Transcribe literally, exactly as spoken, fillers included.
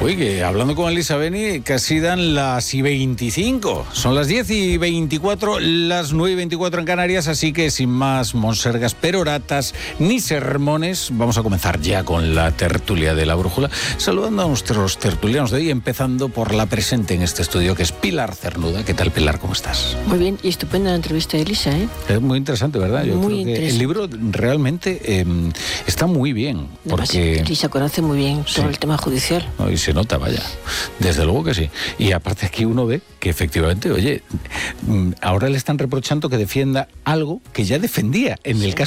Uy, que hablando con Elisa Beni, casi dan las y veinticinco. Son las diez y veinticuatro, las nueve y veinticuatro en Canarias, así que sin más monsergas, peroratas ni sermones, vamos a comenzar ya con la tertulia de la brújula, saludando a nuestros tertulianos de hoy, empezando por la presente en este estudio, que es Pilar Cernuda. ¿Qué tal, Pilar? ¿Cómo estás? Muy bien, y estupenda la entrevista de Elisa, ¿eh? Es muy interesante, ¿verdad? Yo muy creo que el libro realmente eh, está muy bien, porque... Además, Elisa conoce muy bien todo sí. el tema judicial. No, y se nota, vaya. Desde luego que sí. Y aparte aquí uno ve que efectivamente, oye, ahora le están reprochando que defienda algo que ya defendía en el caso